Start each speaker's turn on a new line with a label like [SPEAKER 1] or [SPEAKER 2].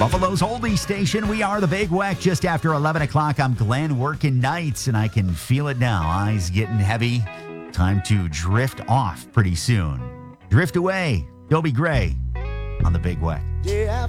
[SPEAKER 1] Buffalo's oldie station. We are the Big Weck just after 11 o'clock. I'm Glenn working nights, and I can feel it now. Eyes getting heavy. Time to drift off pretty soon. Drift away. Dobie Gray on the Big Weck.